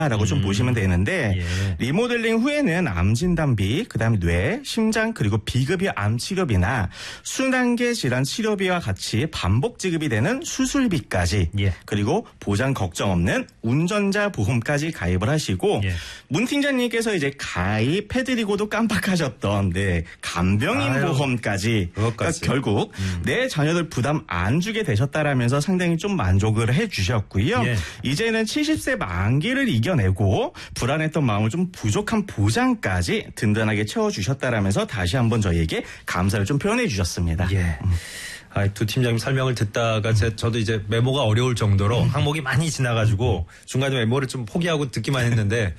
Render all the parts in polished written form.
라고 좀 보시면 되는데 예. 리모델링 후에는 암 진단비, 그다음에 뇌, 심장 그리고 비급여 암 치료비나 순환계 질환 치료비와 같이 반복 지급이 되는 수술비까지 예. 그리고 보장 걱정 없는 운전자 보험까지 가입을 하시고 예. 문 팀장님께서 이제 가입해드리고도 깜빡하셨던 간병인 보험까지 그러니까 결국 내 자녀들 부담 안 주게 되셨다라면서 상당히 좀 만족을 해주셨고요. 예. 이제는 70세 만기를 이겨내고 불안했던 마음을 좀 부족한 보장까지 든든하게 채워주셨다라면서 다시 한번 저희에게 감사를 좀 표현해 주셨습니다. 예. 두 팀장님 설명을 듣다가 저도 이제 메모가 어려울 정도로 항목이 많이 지나가지고 중간에 메모를 좀 포기하고 듣기만 했는데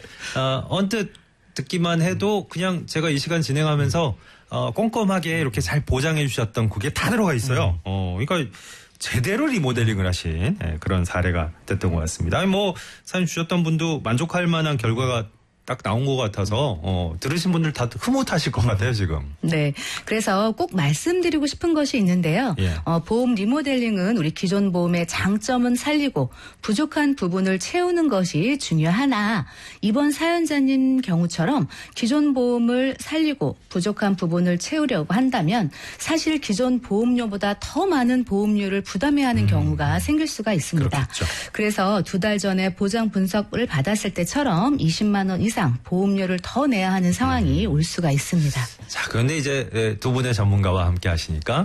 언뜻 듣기만 해도 그냥 제가 이 시간 진행하면서 꼼꼼하게 이렇게 잘 보장해 주셨던 그게 다 들어가 있어요. 그러니까 제대로 리모델링을 하신 그런 사례가 됐던 것 같습니다. 아니 사연 주셨던 분도 만족할 만한 결과가 딱 나온 것 같아서 들으신 분들 다 흐뭇하실 것 같아요 지금. 네, 그래서 꼭 말씀드리고 싶은 것이 있는데요. 예. 보험 리모델링은 우리 기존 보험의 장점은 살리고 부족한 부분을 채우는 것이 중요하나 이번 사연자님 경우처럼 기존 보험을 살리고 부족한 부분을 채우려고 한다면 사실 기존 보험료보다 더 많은 보험료를 부담해야 하는 경우가 생길 수가 있습니다. 그렇겠죠. 그래서 2달 전에 보장 분석을 받았을 때처럼 20만 원 이상 보험료를 더 내야 하는 상황이 올 수가 있습니다. 자, 그런데 이제 두 분의 전문가와 함께 하시니까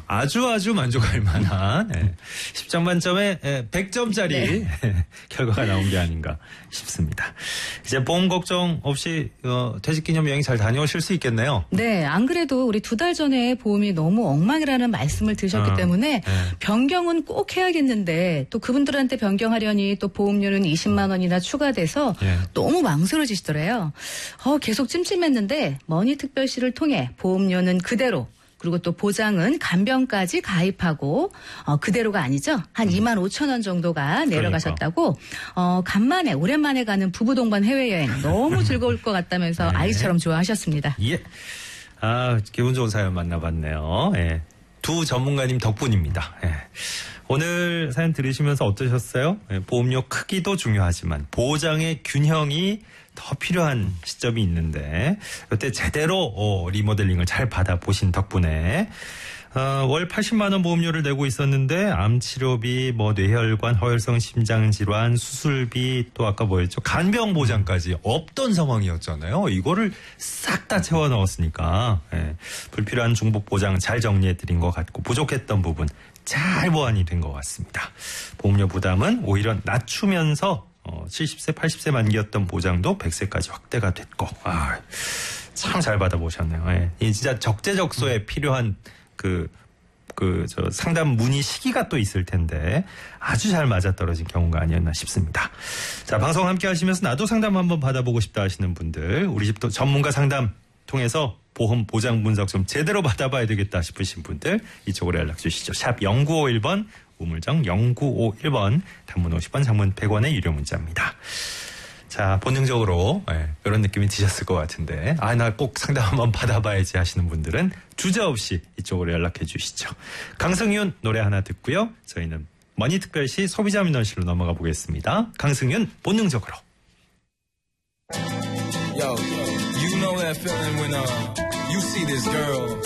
아주 만족할 만한 10점 만점에 100점짜리 결과가 나온 게 아닌가 싶습니다. 이제 보험 걱정 없이 퇴직기념 여행 잘 다녀오실 수 있겠네요. 네, 안 그래도 우리 2달 전에 보험이 너무 엉망이라는 말씀을 드셨기 때문에 변경은 꼭 해야겠는데 또 그분들한테 변경하려니 또 보험료는 20만 원이나 추가돼서 너무 망설여지시더래요. 계속 찜찜했는데 머니특별시를 통해 보험료는 그대로 그리고 또 보장은 간병까지 가입하고 그대로가 아니죠. 한 2만 5천 원 정도가 내려가셨다고 간만에 오랜만에 가는 부부 동반 해외여행 너무 즐거울 것 같다면서 아이처럼 좋아하셨습니다. 예. 기분 좋은 사연 만나봤네요. 예. 두 전문가님 덕분입니다. 예. 오늘 사연 들으시면서 어떠셨어요? 예, 보험료 크기도 중요하지만 보장의 균형이 더 필요한 시점이 있는데 이때 제대로 리모델링을 잘 받아보신 덕분에 월 80만 원 보험료를 내고 있었는데 암치료비, 뇌혈관, 허혈성 심장질환, 수술비 또 아까 뭐였죠? 간병 보장까지 없던 상황이었잖아요. 이거를 싹 다 채워 넣었으니까 불필요한 중복 보장 잘 정리해드린 것 같고 부족했던 부분 잘 보완이 된 것 같습니다. 보험료 부담은 오히려 낮추면서 70세, 80세 만기였던 보장도 100세까지 확대가 됐고 참 잘 받아보셨네요. 이 진짜 적재적소에 필요한 상담 문의 시기가 또 있을 텐데 아주 잘 맞아떨어진 경우가 아니었나 싶습니다. 자, 방송 함께 하시면서 나도 상담 한번 받아보고 싶다 하시는 분들 우리 집도 전문가 상담 통해서 보험 보장 분석 좀 제대로 받아봐야 되겠다 싶으신 분들 이쪽으로 연락 주시죠. 샵 0951번 우물정 0951번 단문 50원 장문 100원의 유료 문자입니다. 자, 본능적으로 이런 느낌이 드셨을 것 같은데 나 꼭 상담 한번 받아봐야지 하시는 분들은 주저없이 이쪽으로 연락해 주시죠. 강승윤 노래 하나 듣고요. 저희는 머니특별시 소비자민원실로 넘어가 보겠습니다. 강승윤 본능적으로. Yo, you know that feeling when you see this girl